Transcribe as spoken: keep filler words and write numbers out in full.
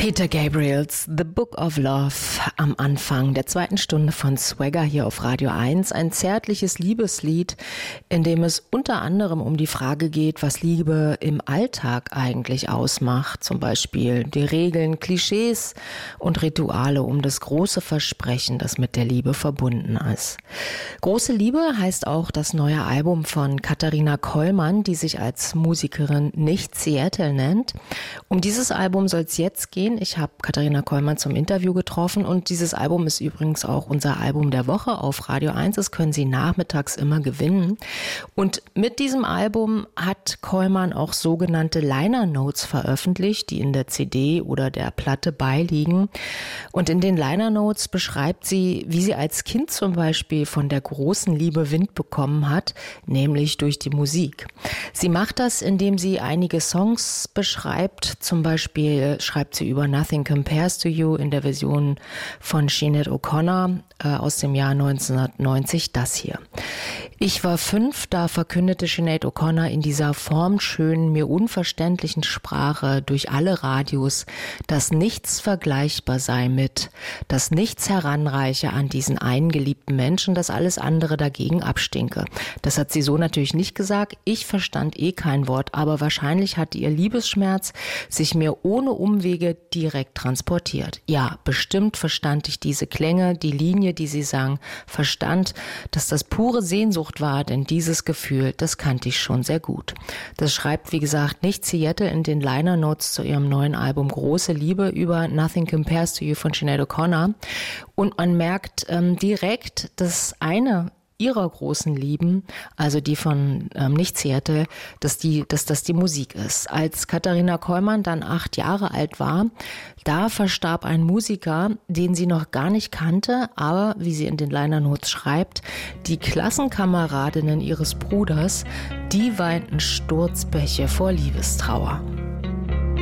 Peter Gabriels The Book of Love am Anfang der zweiten Stunde von Swagger hier auf Radio eins. Ein zärtliches Liebeslied, in dem es unter anderem um die Frage geht, was Liebe im Alltag eigentlich ausmacht. Zum Beispiel die Regeln, Klischees und Rituale um das große Versprechen, das mit der Liebe verbunden ist. Große Liebe heißt auch das neue Album von Katharina Kollmann, die sich als Musikerin nicht Seattle nennt. Um dieses Album soll es jetzt gehen. Ich habe Katharina Kollmann zum Interview getroffen und dieses Album ist übrigens auch unser Album der Woche auf Radio eins. Das können Sie nachmittags immer gewinnen. Und mit diesem Album hat Kollmann auch sogenannte Liner Notes veröffentlicht, die in der C D oder der Platte beiliegen. Und in den Liner Notes beschreibt sie, wie sie als Kind zum Beispiel von der großen Liebe Wind bekommen hat, nämlich durch die Musik. Sie macht das, indem sie einige Songs beschreibt. Zum Beispiel schreibt sie über Nothing Compares to You in der Version von Sinead O'Connor äh, aus dem Jahr neunzehnhundertneunzig das hier. Ich war fünf, da verkündete Sinead O'Connor in dieser formschönen, mir unverständlichen Sprache durch alle Radios, dass nichts vergleichbar sei mit, dass nichts heranreiche an diesen einen geliebten Menschen, dass alles andere dagegen abstinke. Das hat sie so natürlich nicht gesagt. Ich verstand eh kein Wort, aber wahrscheinlich hatte ihr Liebesschmerz sich mir ohne Umwege direkt transportiert. Ja, bestimmt verstand ich diese Klänge, die Linie, die sie sang, verstand, dass das pure Sehnsucht war, denn dieses Gefühl, das kannte ich schon sehr gut. Das schreibt, wie gesagt, nicht Seattle in den Liner Notes zu ihrem neuen Album Große Liebe über Nothing Compares to You von Sinead O'Connor. Und man merkt ähm, direkt, dass eine ihrer großen Lieben, also die von ähm, nicht Seattle, dass die, dass das die Musik ist. Als Katharina Kollmann dann acht Jahre alt war, da verstarb ein Musiker, den sie noch gar nicht kannte, aber, wie sie in den Liner Notes schreibt, die Klassenkameradinnen ihres Bruders, die weinten Sturzbäche vor Liebestrauer.